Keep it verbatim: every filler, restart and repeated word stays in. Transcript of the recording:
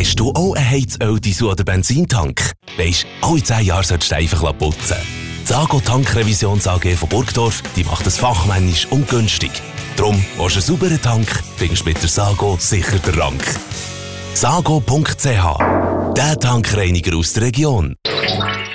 Hast du auch einen Heizöl-, Diesel- oder Benzintank? Weisst, alle zehn Jahre solltest du einfach putzen. Die Sago Tankrevisions A G von Burgdorf, die macht es fachmännisch und günstig. Drum, willst du einen sauberen Tank, findest du mit der Sago sicher den Rank. sago punkt c h, der Tankreiniger aus der Region.